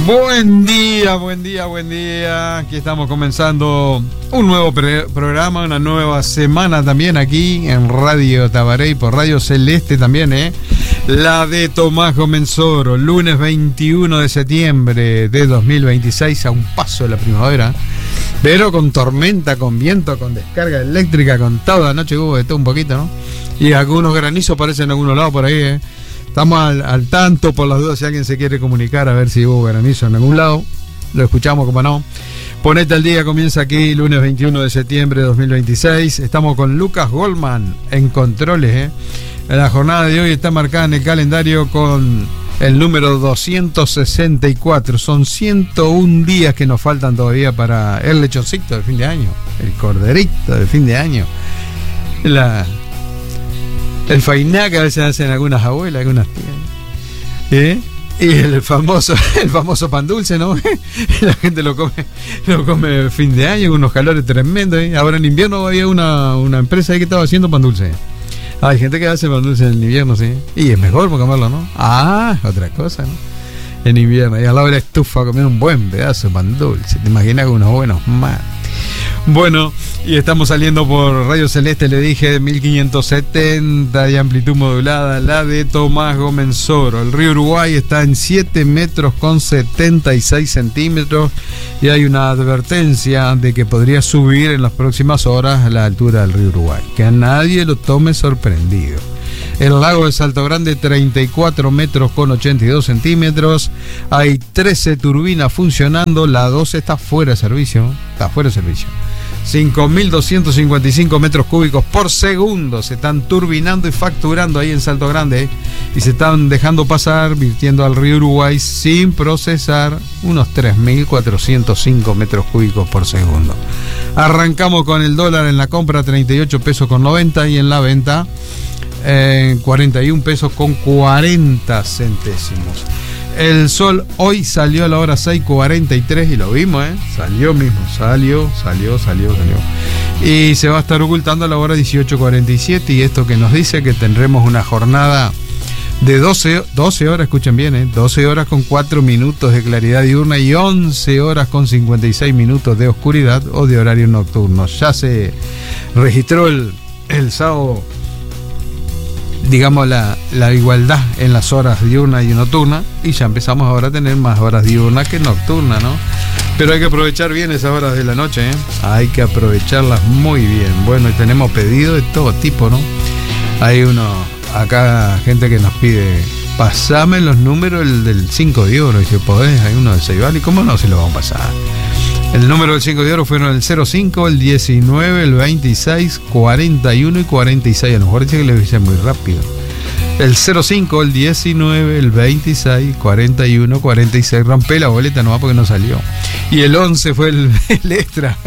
Buen día, buen día, buen día. Aquí estamos comenzando un nuevo programa, una nueva semana también aquí en Radio Tabaré y por Radio Celeste también, la de Tomás Gomenzoro, lunes 21 de septiembre de 2026, a un paso de la primavera, pero con tormenta, con viento, con descarga eléctrica, con toda la noche hubo de todo un poquito, ¿no? Y algunos granizos parecen en algunos lados por ahí, Estamos al tanto por las dudas si alguien se quiere comunicar a ver si hubo granizo en algún lado. Lo escuchamos, como no. Ponete al día, comienza aquí, lunes 21 de septiembre de 2026. Estamos con Lucas Goldman en controles. La jornada de hoy está marcada en el calendario con el número 264. Son 101 días que nos faltan todavía para el lechoncito de fin de año, el corderito de fin de año. El fainá que a veces hacen algunas abuelas, algunas tías. Y el famoso pan dulce, ¿no? La gente lo come fin de año con unos calores tremendos. Ahora en invierno había una empresa ahí que estaba haciendo pan dulce. Hay gente que hace pan dulce en invierno, sí. Y es mejor por comerlo, ¿no? Otra cosa, ¿no? En invierno. Y al lado de la estufa comer un buen pedazo de pan dulce. ¿Te imaginas con unos buenos mates? Bueno, y estamos saliendo por Radio Celeste, le dije, 1570 de amplitud modulada, la de Tomás Gomenzoro. El río Uruguay está en 7 metros con 76 centímetros y hay una advertencia de que podría subir en las próximas horas a la altura del río Uruguay. Que a nadie lo tome sorprendido. El lago de Salto Grande, 34 metros con 82 centímetros. Hay 13 turbinas funcionando. La 12 está fuera de servicio. 5.255 metros cúbicos por segundo se están turbinando y facturando ahí en Salto Grande. Y se están dejando pasar, virtiendo al río Uruguay sin procesar, unos 3.405 metros cúbicos por segundo. Arrancamos con el dólar en la compra, 38 pesos con 90, y en la venta 41 pesos con 40 centésimos. El sol hoy salió a la hora 6:43 y lo vimos, salió. Y se va a estar ocultando a la hora 18:47, y esto que nos dice que tendremos una jornada de 12 horas, escuchen bien, 12 horas con 4 minutos de claridad diurna y 11 horas con 56 minutos de oscuridad o de horario nocturno. Ya se registró el sábado, digamos, la igualdad en las horas diurna y nocturna, y ya empezamos ahora a tener más horas diurnas que nocturnas, ¿no? Pero hay que aprovechar bien esas horas de la noche, hay que aprovecharlas muy bien. Bueno, y tenemos pedidos de todo tipo, ¿no? Hay acá gente que nos pide, pasame los números del 5 de oro, y si podés, hay uno del Ceibal, y cómo no se lo vamos a pasar. El número del 5 de oro fueron el 05, el 19, el 26, 41 y 46. A lo mejor dice que le dice muy rápido. El 05, el 19, el 26, 41, 46. Rampé la boleta nomás porque no salió. Y el 11 fue el extra.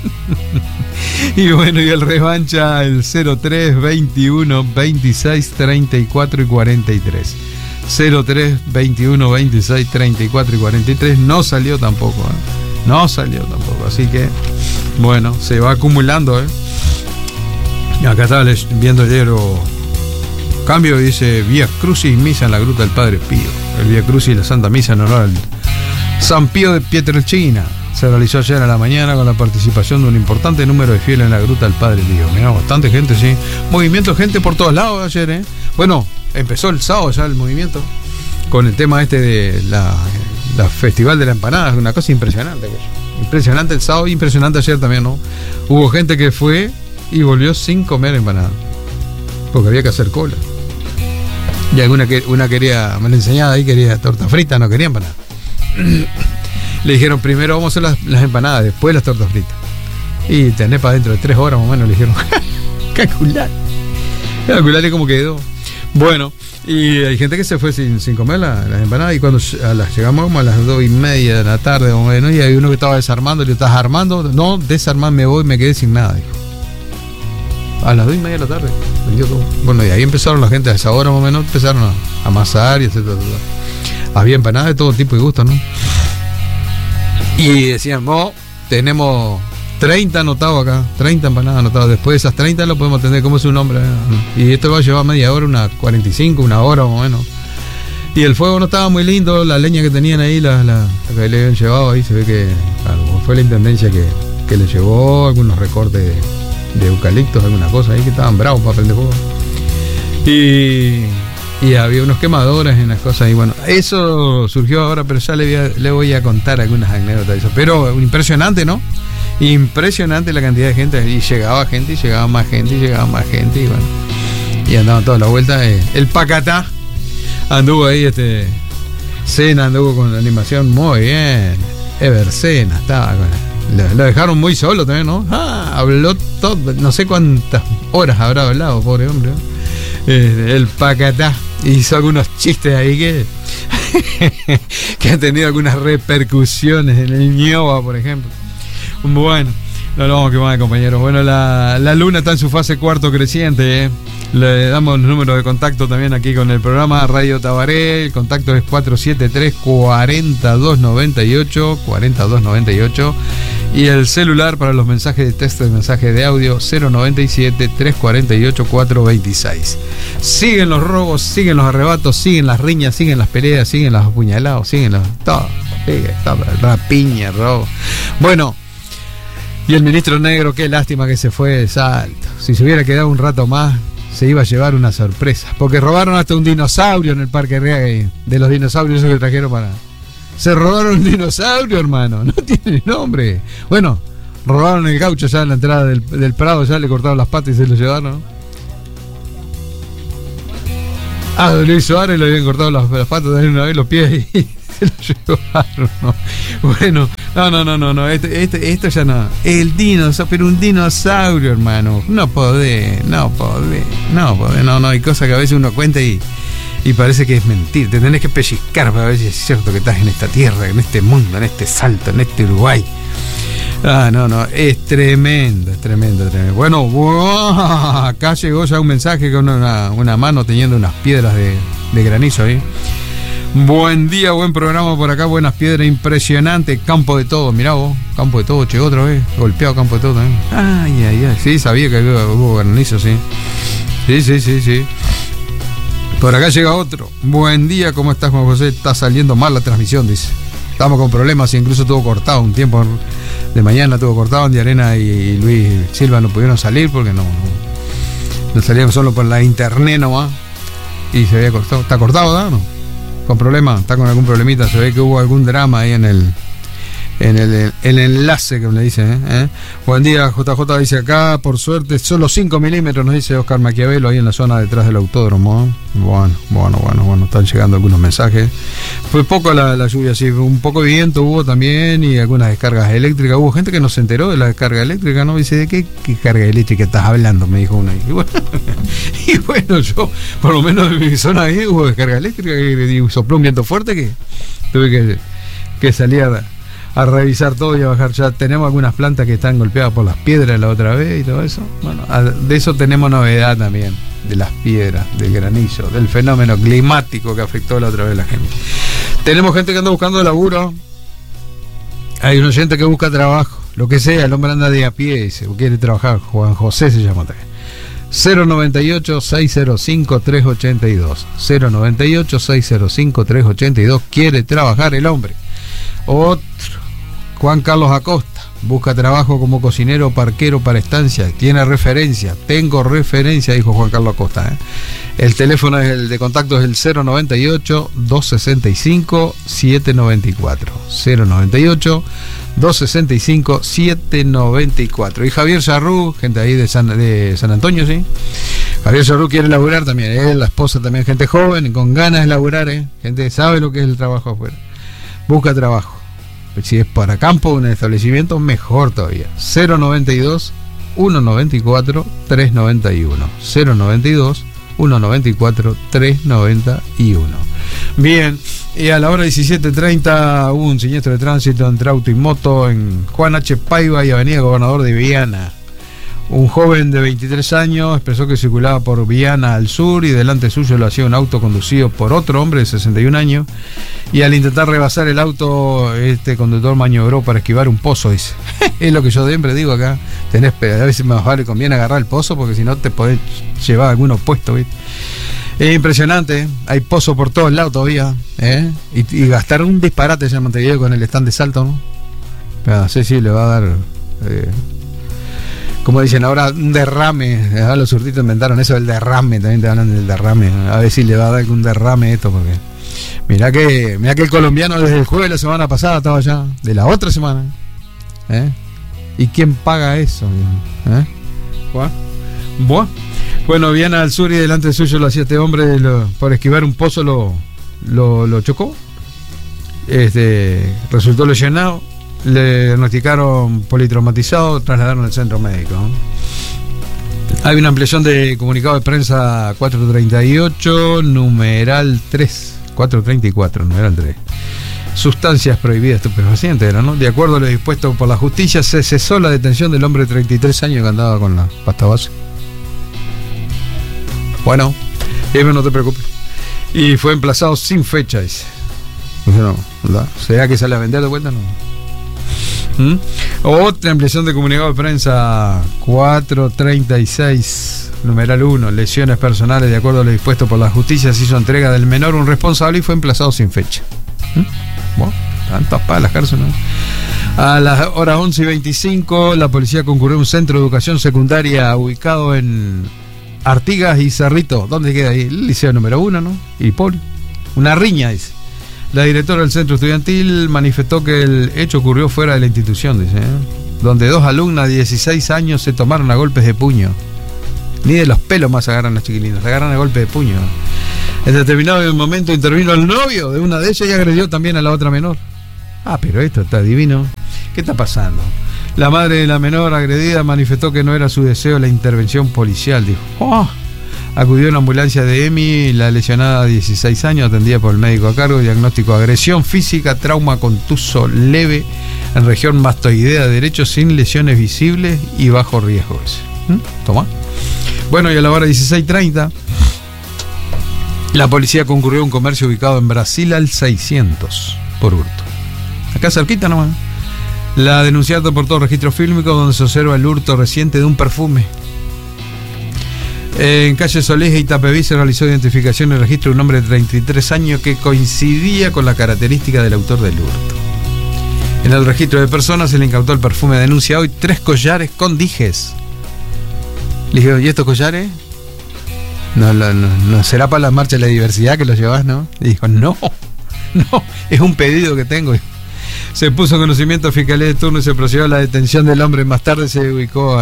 Y bueno, y el revancha, el 03, 21, 26, 34 y 43. 03, 21, 26, 34 y 43. No salió tampoco, No salió tampoco, así que bueno, se va acumulando, Acá estaba viendo ayer cambio, dice Vía Crucis, misa en la Gruta del Padre Pío. El Vía Crucis y la Santa Misa en honor al San Pío de Pietrelcina se realizó ayer a la mañana con la participación de un importante número de fieles en la Gruta del Padre Pío. Mirá, bastante gente, sí. Movimiento de gente por todos lados ayer, Bueno, empezó el sábado ya el movimiento con el tema de la Festival de la Empanada, una cosa impresionante. Impresionante el sábado, impresionante ayer también, ¿no? Hubo gente que fue y volvió sin comer empanada, porque había que hacer cola. Y una quería, me lo enseñaba ahí, quería torta frita, no quería empanada. Le dijeron, primero vamos a hacer las empanadas, después las tortas fritas. Y tenés para dentro de 3 horas más o menos, le dijeron. Calcular cómo quedó. Bueno, y hay gente que se fue sin comer las empanadas, y cuando llegamos como a las 2:30 de la tarde, bueno, y hay uno que estaba desarmando, le estás armando, no, desarmar, me voy, me quedé sin nada, dijo. A las 2:30 de la tarde, vendió todo. Bueno, y ahí empezaron la gente a esa hora más o menos, empezaron a amasar y etcétera. Había empanadas de todo tipo y gusto, ¿no? Y decían, tenemos 30 anotados acá, 30 empanadas anotadas. Después de esas 30 lo podemos tener como su nombre. Y esto va a llevar media hora, una 45, una hora más o menos. Y el fuego no estaba muy lindo, la leña que tenían ahí, la que le habían llevado ahí, se ve que fue la intendencia que le llevó algunos recortes de eucaliptos, alguna cosa ahí que estaban bravos para prender fuego. Y había unos quemadores en las cosas y bueno, eso surgió ahora, pero ya le voy a contar algunas anécdotas de eso. Pero impresionante, ¿no? Impresionante la cantidad de gente, y llegaba gente, y llegaba más gente, y llegaba más gente, y bueno, y andaban toda la vuelta. El Pacatá anduvo ahí, Sena anduvo con la animación muy bien. Ever Sena estaba lo dejaron muy solo también, ¿no? Habló todo, no sé cuántas horas habrá hablado, pobre hombre, ¿no? El Pacatá hizo algunos chistes ahí que han tenido algunas repercusiones en el Ñoba, por ejemplo. Bueno, no lo vamos a quemar, compañeros. Bueno, la luna está en su fase cuarto creciente, Le damos los números de contacto también aquí con el programa Radio Tabaré. El contacto es 473-4298 y el celular para los mensajes de texto y mensajes de audio 097-348-426. Siguen los robos, siguen los arrebatos, siguen las riñas, siguen las peleas, siguen los apuñalados, siguen los... todo, sigue, todo, rapiña, robo. Bueno, y el ministro Negro, qué lástima que se fue de Salto. Si se hubiera quedado un rato más, se iba a llevar una sorpresa. Porque robaron hasta un dinosaurio en el Parque Real, de los dinosaurios esos que trajeron para... Se robaron un dinosaurio, hermano. No tiene nombre. Bueno, robaron el gaucho ya en la entrada del Prado, ya le cortaron las patas y se lo llevaron. A Luis Suárez le habían cortado las patas también una vez, los pies, y se lo llevaron, ¿no? Bueno, no, esto ya no. El dinosaurio, pero un dinosaurio, hermano. No podés. Hay cosas que a veces uno cuenta y parece que es mentir. Te tenés que pellizcar para ver si es cierto que estás en esta tierra, en este mundo, en este Salto, en este Uruguay. Es tremendo. Bueno, acá llegó ya un mensaje con una mano teniendo unas piedras de granizo ahí. Buen día, buen programa por acá, buenas piedras, impresionante, campo de todo, mirá vos, campo de todo, llegó otra vez, golpeado campo de todo también. Ay, sí, sabía que hubo granizo, sí. Sí. Por acá llega otro. Buen día, ¿cómo estás, Juan José? Está saliendo mal la transmisión, dice. Estamos con problemas, incluso estuvo cortado un tiempo de mañana, estuvo cortado. Andy Arena y Luis Silva no pudieron salir porque no salían solo por la internet nomás. Y se había cortado. ¿Está cortado, no? Con problemas, está con algún problemita. Se ve que hubo algún drama ahí en el enlace, que me dicen, ¿eh? Buen día, JJ, dice acá, por suerte, solo 5 milímetros, nos dice Oscar Maquiavelo, ahí en la zona detrás del autódromo, ¿eh? Bueno, están llegando algunos mensajes. Fue poco la lluvia, sí, un poco de viento hubo también y algunas descargas eléctricas. Hubo gente que no se enteró de la descarga eléctrica, ¿no? Dice, ¿de qué carga eléctrica estás hablando? Me dijo uno ahí. Y bueno, yo, por lo menos en mi zona ahí hubo descarga eléctrica y sopló un viento fuerte que tuve que salir a revisar todo y a bajar. Ya tenemos algunas plantas que están golpeadas por las piedras la otra vez y todo eso. Bueno, de eso tenemos novedad también, de las piedras, del granizo, del fenómeno climático que afectó la otra vez a la gente. Tenemos gente que anda buscando laburo. Hay un oyente que busca trabajo, lo que sea, el hombre anda de a pie, dice, quiere trabajar. Juan José se llama también. 098-605-382 098-605-382. Quiere trabajar el hombre. Otro, Juan Carlos Acosta, busca trabajo como cocinero parquero para estancia. Tiene referencia, tengo referencia, dijo Juan Carlos Acosta, ¿eh? El teléfono de contacto es el 098-265-794 098-265-794. Y Javier Sarrú, gente ahí de San Antonio, ¿sí? Javier Sarrú quiere laburar también, la esposa también, gente joven, con ganas de laburar, gente que sabe lo que es el trabajo afuera. Busca trabajo. Si es para campo, un establecimiento, mejor todavía. 092-194-391 092-194-391. Bien, y a la hora 17:30 hubo un siniestro de tránsito entre auto y moto en Juan H. Paiva y Avenida Gobernador de Viana. Un joven de 23 años expresó que circulaba por Viana al sur y delante suyo lo hacía un auto conducido por otro hombre de 61 años y al intentar rebasar el auto, este conductor maniobró para esquivar un pozo, dice. Es lo que yo siempre digo acá, a veces más vale conviene agarrar el pozo porque si no te podés llevar algunos puestos, ¿viste? Es impresionante, hay pozo por todos lados todavía, y gastar un disparate ya en Montevideo con el stand de Salto, ¿no? Pero no sé si le va a dar, como dicen ahora, un derrame. Los surtitos inventaron eso del derrame, también te hablan del derrame. A ver si le va a dar algún derrame esto, porque mirá que el colombiano desde el jueves de la semana pasada estaba allá, de la otra semana, ¿y quién paga eso? Bueno, bien al sur y delante suyo lo hacía este hombre, por esquivar un pozo lo chocó, resultó lesionado, le diagnosticaron politraumatizado, trasladaron al centro médico. Hay una ampliación de comunicado de prensa 438, numeral 3, 434, numeral 3. Sustancias prohibidas estupefacientes, ¿no? De acuerdo a lo dispuesto por la justicia, se cesó la detención del hombre de 33 años que andaba con la pasta base. Bueno, no te preocupes. Y fue emplazado sin fecha, dice. ¿Será que sale a vender de vuelta? No. Otra ampliación de comunicado de prensa 436, numeral 1, lesiones personales. De acuerdo a lo dispuesto por la justicia, se hizo entrega del menor un responsable y fue emplazado sin fecha. Bueno, tantas para las cárceles, ¿no? A las horas 11:25, la policía concurrió a un centro de educación secundaria ubicado en Artigas y Cerrito. ¿Dónde queda ahí? El liceo número 1, ¿no? Y Poli. Una riña, dice. La directora del centro estudiantil manifestó que el hecho ocurrió fuera de la institución, dice, donde 2 alumnas de 16 años se tomaron a golpes de puño. Ni de los pelos más agarran las chiquilinas, se agarran a golpes de puño. En determinado momento intervino el novio de una de ellas y agredió también a la otra menor. Pero esto está divino. ¿Qué está pasando? La madre de la menor agredida manifestó que no era su deseo la intervención policial. Dijo, acudió a una ambulancia de EMI, la lesionada de 16 años, atendida por el médico a cargo, diagnóstico de agresión física, trauma contuso leve en región mastoidea derecho sin lesiones visibles y bajo riesgo. Toma. Bueno, y a la hora 16:30, la policía concurrió a un comercio ubicado en Brasil al 600 por hurto. Acá cerquita nomás. La denunciante aportó registro fílmico donde se observa el hurto reciente de un perfume. En calle Solís y Itapeví se realizó identificación y registro de un hombre de 33 años que coincidía con la característica del autor del hurto. En el registro de personas se le incautó el perfume denunciado y 3 collares con dijes. Le dije, ¿y estos collares? No será para la marcha de la diversidad que los llevas, ¿no? Y dijo, no, es un pedido que tengo. Se puso en conocimiento a Fiscalía de turno y se procedió a la detención del hombre. Más tarde se ubicó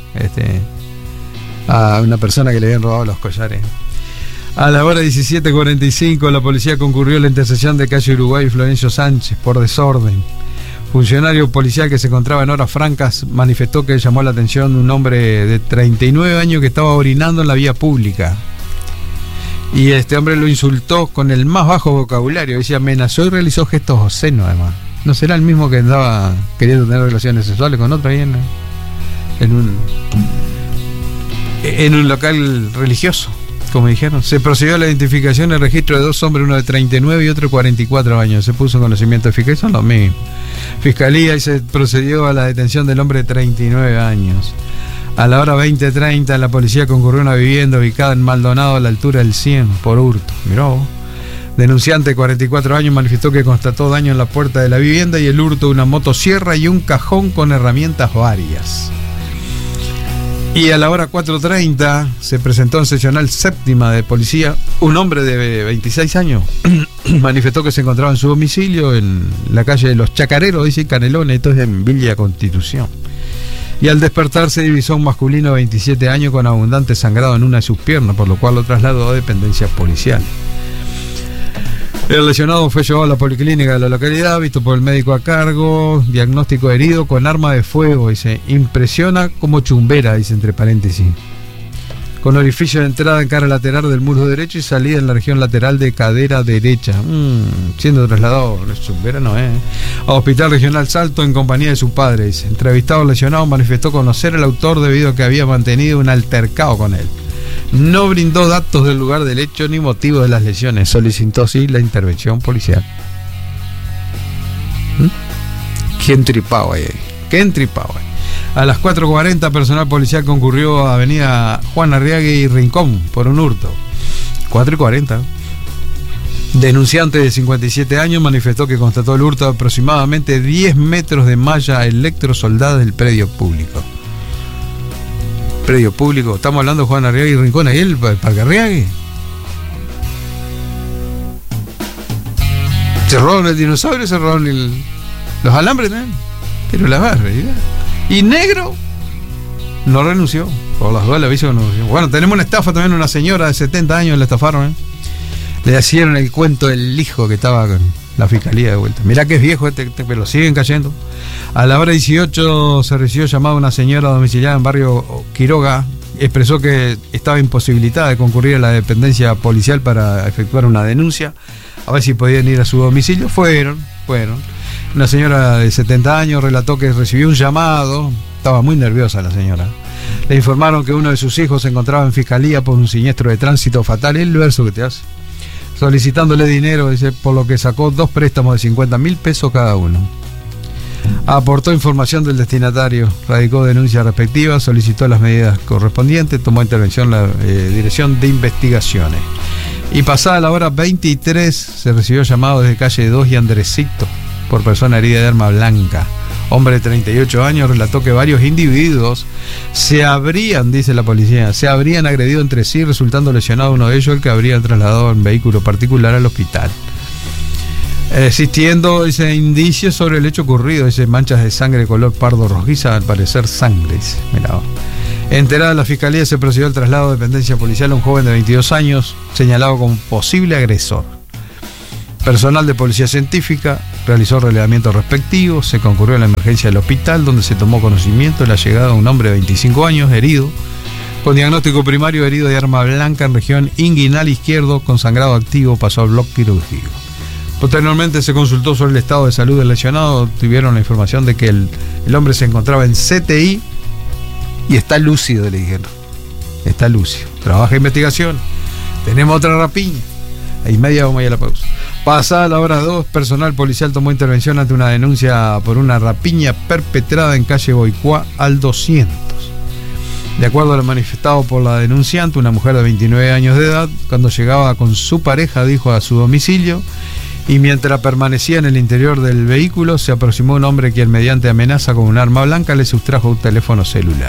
a una persona que le habían robado los collares. A la hora 17:45, la policía concurrió a la intersección de calle Uruguay y Florencio Sánchez por desorden. Funcionario policial que se encontraba en horas francas manifestó que llamó la atención de un hombre de 39 años que estaba orinando en la vía pública. Y este hombre lo insultó con el más bajo vocabulario. Decía, amenazó y realizó gestos obscenos, además. ¿No será el mismo que andaba queriendo tener relaciones sexuales con otra ahí en un local religioso, como dijeron? Se procedió a la identificación y el registro de 2 hombres, uno de 39 y otro de 44 años. Se puso en conocimiento de Fiscalía, son los mismos. Fiscalía, y se procedió a la detención del hombre de 39 años. A la hora 20:30, la policía concurrió a una vivienda ubicada en Maldonado a la altura del 100 por hurto. Miró. Denunciante de 44 años manifestó que constató daño en la puerta de la vivienda y el hurto de una motosierra y un cajón con herramientas varias. Y a la hora 4:30 se presentó en seccional séptima de policía un hombre de 26 años. Manifestó que se encontraba en su domicilio en la calle de los Chacareros, dice Canelones, esto es en Villa Constitución. Y al despertar se divisó un masculino de 27 años con abundante sangrado en una de sus piernas, por lo cual lo trasladó a dependencias policiales. El lesionado fue llevado a la policlínica de la localidad, visto por el médico a cargo, diagnóstico herido con arma de fuego, dice, impresiona como chumbera, dice entre paréntesis, con orificio de entrada en cara lateral del muslo derecho y salida en la región lateral de cadera derecha, siendo trasladado, chumbera no es, a Hospital Regional Salto en compañía de su padre, dice. Entrevistado lesionado manifestó conocer al autor debido a que había mantenido un altercado con él. No brindó datos del lugar del hecho ni motivo de las lesiones. Solicitó sí la intervención policial. ¿Qué entripado ahí? A las 4:40, personal policial concurrió a avenida Juan Arriague y Rincón por un hurto. 4:40. Denunciante de 57 años manifestó que constató el hurto de aproximadamente 10 metros de malla electrosoldada del predio público. Predio público, estamos hablando de Juan Arriaga y Rincón, ahí el Parque Arriaga. Se robaron el dinosaurio, se robaron los alambres también. Pero la barra, y negro no renunció. Por las dudas le aviso que no renunció. Bueno, tenemos una estafa también, una señora de 70 años la estafaron, Le hicieron el cuento del hijo que estaba con la fiscalía de vuelta. Mirá que es viejo pero siguen cayendo. A la hora 18 se recibió llamado a una señora domiciliada en barrio Quiroga. Expresó que estaba imposibilitada de concurrir a la dependencia policial para efectuar una denuncia, a ver si podían ir a su domicilio. Fueron. Una señora de 70 años relató que recibió un llamado. Estaba muy nerviosa la señora. Le informaron que uno de sus hijos se encontraba en fiscalía por un siniestro de tránsito fatal. El verso que te hace. Solicitándole dinero, dice, por lo que sacó 2 préstamos de 50.000 pesos cada uno. Aportó información del destinatario, radicó denuncia respectiva, solicitó las medidas correspondientes, tomó intervención la Dirección de Investigaciones. Y pasada la hora 23 se recibió llamado desde calle 2 y Andresito por persona herida de arma blanca. Hombre de 38 años relató que varios individuos dice la policía, se habrían agredido entre sí, resultando lesionado uno de ellos, el que habría trasladado en vehículo particular al hospital. Existiendo ese indicio sobre el hecho ocurrido, dice, manchas de sangre de color pardo rojiza, al parecer sangre. Mirá. Enterada la fiscalía, se procedió al traslado de dependencia policial a un joven de 22 años, señalado como posible agresor. Personal de policía científica realizó relevamiento respectivo, se concurrió a la emergencia del hospital, donde se tomó conocimiento de la llegada de un hombre de 25 años herido, con diagnóstico primario, herido de arma blanca en región inguinal izquierdo, con sangrado activo, pasó al bloque quirúrgico. Posteriormente se consultó sobre el estado de salud del lesionado, tuvieron la información de que el hombre se encontraba en CTI y está lúcido, le dijeron. Está lúcido. Trabaja investigación. Tenemos otra rapiña. Ahí media vamos a ir a la pausa. Pasada la hora 2, personal policial tomó intervención ante una denuncia por una rapiña perpetrada en calle Boicuá al 200. De acuerdo a lo manifestado por la denunciante, una mujer de 29 años de edad, cuando llegaba con su pareja, dijo a su domicilio, y mientras permanecía en el interior del vehículo, se aproximó un hombre quien, mediante amenaza con un arma blanca, le sustrajo un teléfono celular.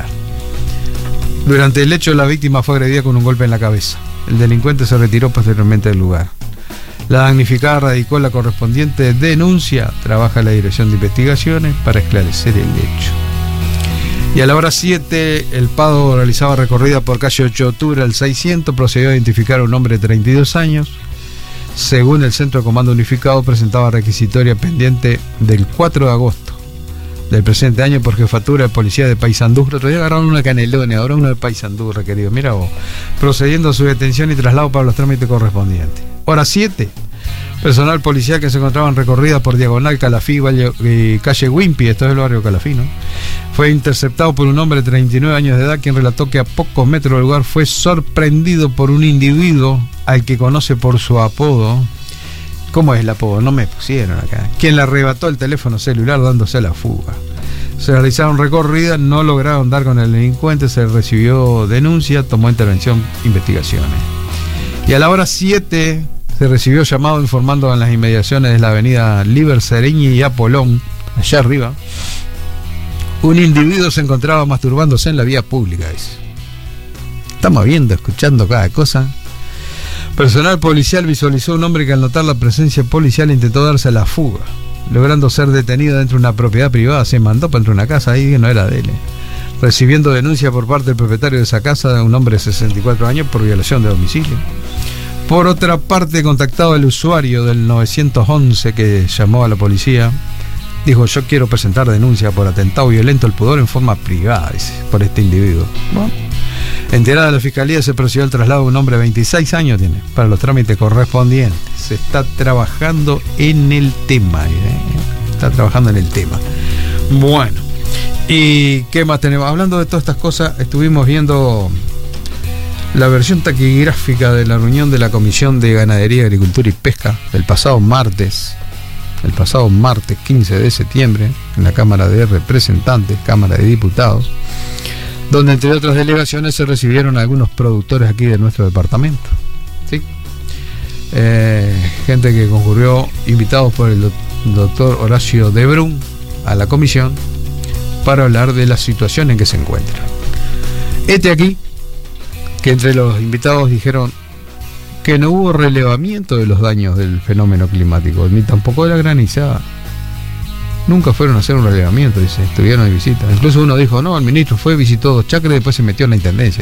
Durante el hecho, la víctima fue agredida con un golpe en la cabeza. El delincuente se retiró posteriormente del lugar. La damnificada radicó la correspondiente denuncia, trabaja en la Dirección de Investigaciones para esclarecer el hecho. Y a la hora 7, el PADO realizaba recorrida por calle 8 de octubre al 600, procedió a identificar a un hombre de 32 años. Según el Centro de Comando Unificado, presentaba requisitoria pendiente del 4 de agosto del presente año por jefatura de policía de Paysandú. Otro día agarraron una Canelones, ahora uno de Paysandú, requerido. Mira vos, procediendo a su detención y traslado para los trámites correspondientes. Hora 7, personal policial que se encontraba en recorrida por Diagonal Calafí, calle Wimpy, esto es el barrio Calafí, ¿no? Fue interceptado por un hombre de 39 años de edad, quien relató que a pocos metros del lugar fue sorprendido por un individuo al que conoce por su apodo. ¿Cómo es el apodo? No me pusieron acá. Quien le arrebató el teléfono celular dándose a la fuga. Se realizaron recorridas, no lograron dar con el delincuente, se recibió denuncia, tomó intervención, investigaciones. Y a la hora 7 se recibió llamado informando en las inmediaciones de la avenida Liber Sereñi y Apolón, allá arriba, un individuo se encontraba masturbándose en la vía pública, dice. Estamos viendo, escuchando cada cosa. Personal policial visualizó un hombre que, al notar la presencia policial, intentó darse a la fuga, logrando ser detenido dentro de una propiedad privada. Se mandó para dentro de una casa ahí que no era de él, recibiendo denuncia por parte del propietario de esa casa, de un hombre de 64 años, por violación de domicilio. Por otra parte, contactado el usuario del 911 que llamó a la policía, dijo: yo quiero presentar denuncia por atentado violento al pudor en forma privada, dice, por este individuo. Bueno, enterada la fiscalía, se procedió al traslado de un hombre de 26 años tiene, para los trámites correspondientes. Se está trabajando en el tema, está trabajando en el tema. Bueno, ¿y qué más tenemos? Hablando de todas estas cosas, estuvimos viendo la versión taquigráfica de la reunión de la Comisión de Ganadería, Agricultura y Pesca del pasado martes 15 de septiembre, en la Cámara de Representantes, Cámara de Diputados, donde entre otras delegaciones se recibieron algunos productores aquí de nuestro departamento. ¿Sí? gente que concurrió, invitados por el doctor Horacio de Brun a la comisión para hablar de la situación en que se encuentra. Aquí, que entre los invitados dijeron que no hubo relevamiento de los daños del fenómeno climático, ni tampoco de la granizada. Nunca fueron a hacer un relevamiento, dice, estuvieron de visita. Incluso uno dijo, no, el ministro fue, visitó Chacra y después se metió en la intendencia.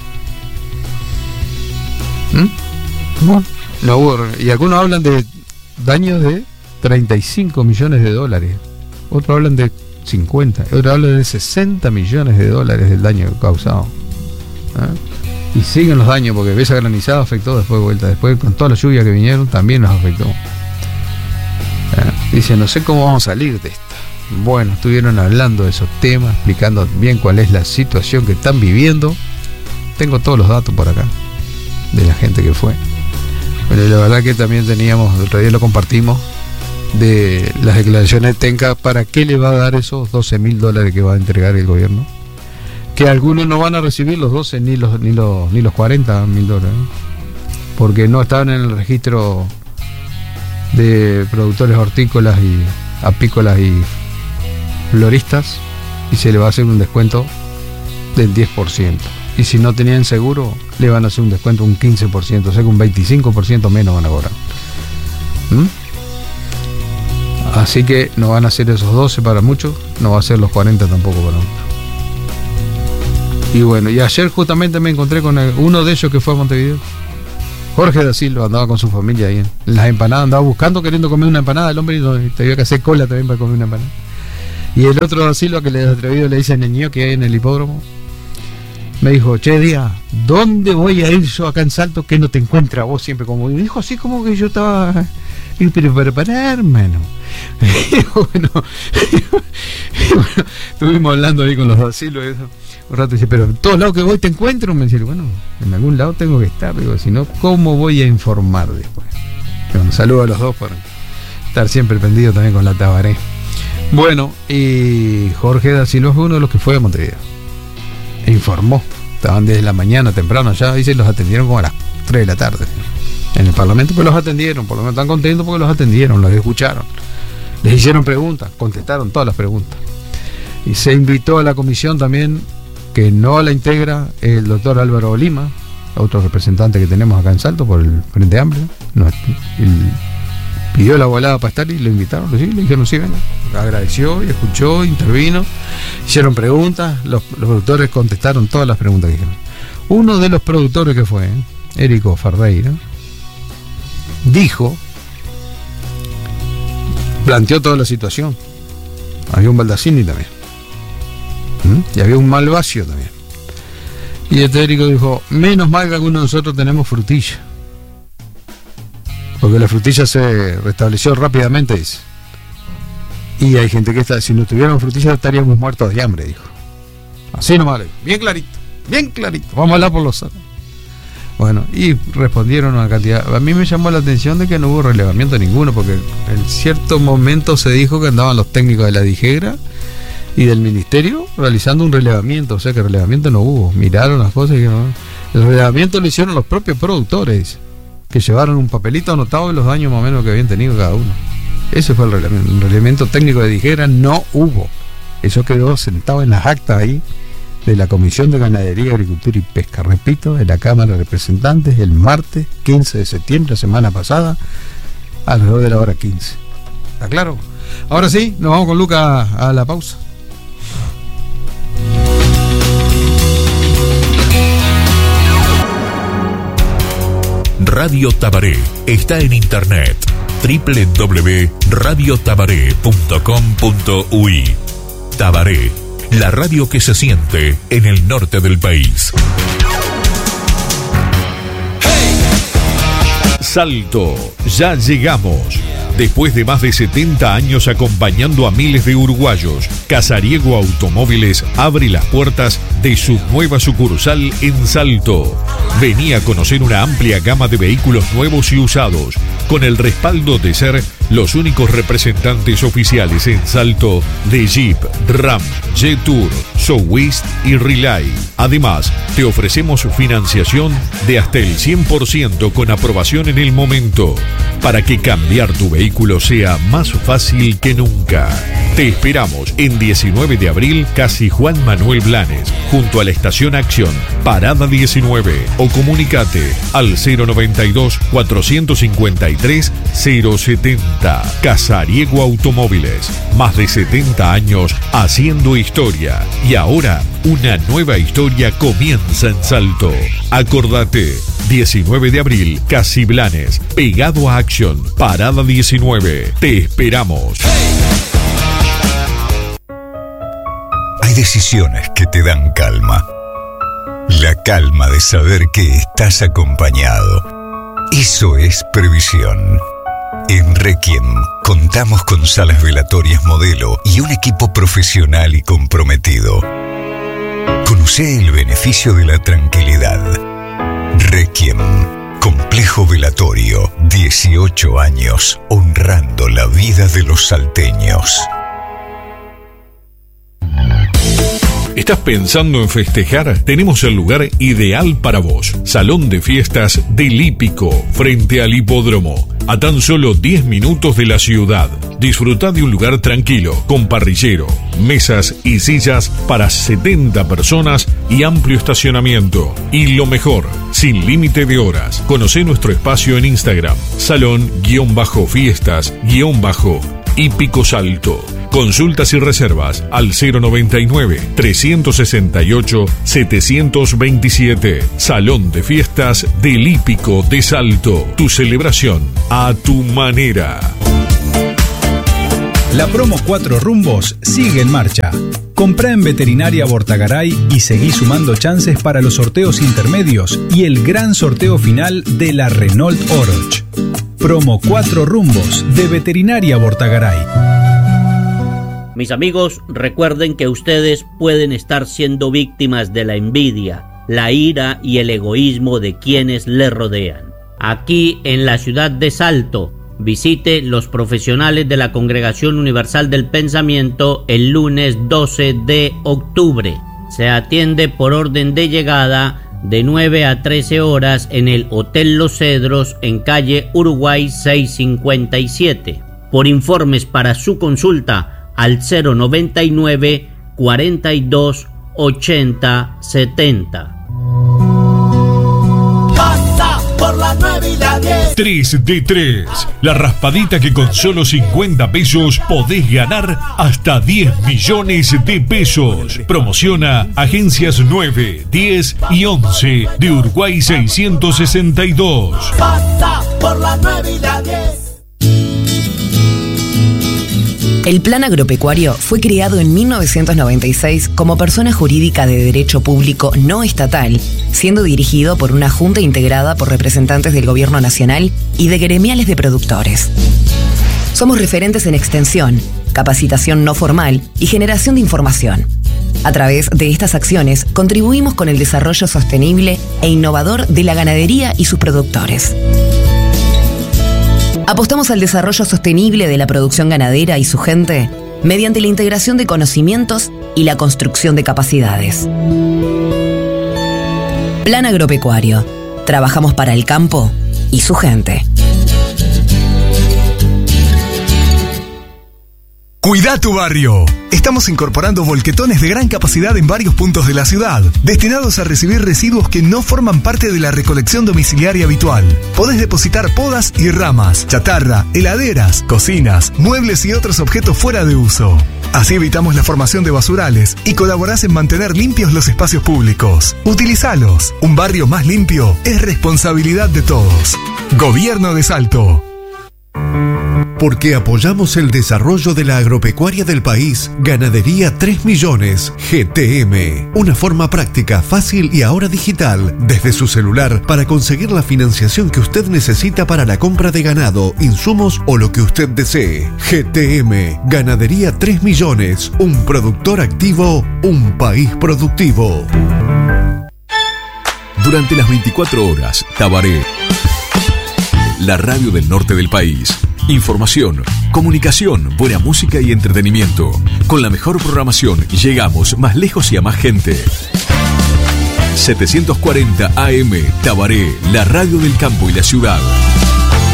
Bueno, no hubo, y algunos hablan de daños de 35 millones de dólares, otros hablan de 50, otros hablan de 60 millones de dólares del daño causado. Y siguen los daños, porque esa granizada afectó después de vuelta, después con toda la lluvia que vinieron también nos afectó. Dice, no sé cómo vamos a salir de esta. Bueno, estuvieron hablando de esos temas, explicando bien cuál es la situación que están viviendo. Tengo todos los datos por acá de la gente que fue. Pero la verdad que también teníamos, el otro día lo compartimos, de las declaraciones de Tenca, para qué le va a dar esos $12.000 que va a entregar el gobierno. Que algunos no van a recibir los 12 ni los $40.000, porque no estaban en el registro de productores hortícolas y apícolas y floristas, y se le va a hacer un descuento del 10%. Y si no tenían seguro, le van a hacer un descuento un 15%, o sea que un 25% menos van a cobrar. Así que no van a ser esos 12 para muchos, no va a ser los 40 tampoco para muchos. Y bueno, y ayer justamente me encontré con uno de ellos que fue a Montevideo, Jorge da Silva, andaba con su familia ahí en las empanadas, andaba buscando, queriendo comer una empanada, el hombre tenía que hacer cola también para comer una empanada. Y el otro da Silva, que le atrevido le dice niño que hay en el hipódromo, me dijo, che Díaz, ¿dónde voy a ir yo acá en Salto que no te encuentra vos siempre? Como me dijo así como que yo estaba, pero para parar, hermano. Bueno, estuvimos hablando ahí con los da Silva y eso. Un rato dice, pero en todos lados que voy te encuentro. Me dice, bueno, en algún lado tengo que estar, digo, si no, ¿cómo voy a informar después? Bueno, saludo a los dos por estar siempre prendido también con la Tabaré. Bueno, y Jorge da Silva fue uno de los que fue a Montevideo e informó. Estaban desde la mañana temprano allá, dice, los atendieron como a las 3 de la tarde en el Parlamento, pues los atendieron, por lo menos están contentos porque los atendieron, los escucharon, les hicieron preguntas, contestaron todas las preguntas. Y se invitó a la comisión también, que no la integra el doctor Álvaro Lima, otro representante que tenemos acá en Salto por el Frente Amplio. Pidió la volada para estar y lo invitaron, le dijeron sí, venga. Agradeció y escuchó, intervino, hicieron preguntas, los productores contestaron todas las preguntas que dijeron. Uno de los productores que fue, Érico Ferreira, planteó toda la situación. Había un Baldacini también. Y había un Malvacio también. Y Érico dijo, menos mal que algunos de nosotros tenemos frutilla, porque la frutilla se restableció rápidamente, dice. Y hay gente que está, si no tuviéramos frutilla estaríamos muertos de hambre, dijo. Así nomás, bien clarito, vamos a hablar por los sanos. Bueno, y respondieron una cantidad. A mí me llamó la atención de que no hubo relevamiento ninguno, porque en cierto momento se dijo que andaban los técnicos de la Dijegra y del ministerio realizando un relevamiento, o sea que relevamiento no hubo. Miraron las cosas y no. El relevamiento lo hicieron los propios productores, que llevaron un papelito anotado de los daños más o menos que habían tenido cada uno. Ese fue el relevamiento. Un relevamiento técnico de Dijera no hubo. Eso quedó sentado en las actas ahí de la Comisión de Ganadería, Agricultura y Pesca, repito, de la Cámara de Representantes, el martes 15 de septiembre, la semana pasada, alrededor de la hora 15. ¿Está claro? Ahora sí, nos vamos con Lucas a la pausa. Radio Tabaré está en internet www.radiotabaré.com.uy. Tabaré, la radio que se siente en el norte del país. Salto, ya llegamos. Después de más de 70 años acompañando a miles de uruguayos, Casariego Automóviles abre las puertas de su nueva sucursal en Salto. Vení a conocer una amplia gama de vehículos nuevos y usados, con el respaldo de ser los únicos representantes oficiales en Salto de Jeep, Ram, Jetour, Sowist y Relay. Además, te ofrecemos financiación de hasta el 100% con aprobación en el momento, para que cambiar tu vehículo sea más fácil que nunca. Te esperamos en 19 de abril, Casi Juan Manuel Blanes, junto a la Estación Acción, Parada 19, o comunicate al 092-453-070. Casariego Automóviles, más de 70 años haciendo historia, y ahora una nueva historia comienza en Salto. Acordate, 19 de abril, Casi Blanes, pegado a Acción, Parada 19. Te esperamos. Hay decisiones que te dan calma. La calma de saber que estás acompañado. Eso es previsión. En Requiem contamos con salas velatorias modelo y un equipo profesional y comprometido. Conoce el beneficio de la tranquilidad. Requiem, complejo velatorio, 18 años honrando la vida de los salteños. ¿Estás pensando en festejar? Tenemos el lugar ideal para vos. Salón de fiestas del Hípico, frente al hipódromo, a tan solo 10 minutos de la ciudad. Disfrutá de un lugar tranquilo, con parrillero, mesas y sillas para 70 personas y amplio estacionamiento. Y lo mejor, sin límite de horas. Conocé nuestro espacio en Instagram, salón-fiestas-Hípico Salto. Consultas y reservas al 099-368-727. Salón de fiestas del Hípico de Salto. Tu celebración a tu manera. La promo 4 rumbos sigue en marcha. Comprá en Veterinaria Bortagaray y seguí sumando chances para los sorteos intermedios y el gran sorteo final de la Renault Oroch. Promo 4 rumbos de Veterinaria Bortagaray. Mis amigos, recuerden que ustedes pueden estar siendo víctimas de la envidia, la ira y el egoísmo de quienes les rodean. Aquí en la ciudad de Salto, visite los profesionales de la Congregación Universal del Pensamiento el lunes 12 de octubre. Se atiende por orden de llegada de 9 a 13 horas en el Hotel Los Cedros en calle Uruguay 657. Por informes para su consulta al 099 42 80 70. Pasa por la 9 y la 10. 3 de 3. La raspadita que con solo 50 pesos podés ganar hasta 10 millones de pesos. Promociona Agencias 9, 10 y 11 de Uruguay 662. Pasa por la 9 y la 10. El Plan Agropecuario fue creado en 1996 como persona jurídica de derecho público no estatal, siendo dirigido por una junta integrada por representantes del Gobierno Nacional y de gremiales de productores. Somos referentes en extensión, capacitación no formal y generación de información. A través de estas acciones contribuimos con el desarrollo sostenible e innovador de la ganadería y sus productores. Apostamos al desarrollo sostenible de la producción ganadera y su gente mediante la integración de conocimientos y la construcción de capacidades. Plan Agropecuario. Trabajamos para el campo y su gente. Cuida tu barrio. Estamos incorporando volquetones de gran capacidad en varios puntos de la ciudad, destinados a recibir residuos que no forman parte de la recolección domiciliaria habitual. Podés depositar podas y ramas, chatarra, heladeras, cocinas, muebles y otros objetos fuera de uso. Así evitamos la formación de basurales y colaborás en mantener limpios los espacios públicos. Utilizalos. Un barrio más limpio es responsabilidad de todos. Gobierno de Salto. Porque apoyamos el desarrollo de la agropecuaria del país, Ganadería 3 Millones, GTM. Una forma práctica, fácil y ahora digital, desde su celular, para conseguir la financiación que usted necesita para la compra de ganado, insumos o lo que usted desee. GTM, Ganadería 3 Millones. Un productor activo, un país productivo. Durante las 24 horas, Tabaré. la radio del norte del país. Información, comunicación, buena música y entretenimiento. Con la mejor programación llegamos más lejos y a más gente. 740 AM Tabaré, la radio del campo y la ciudad.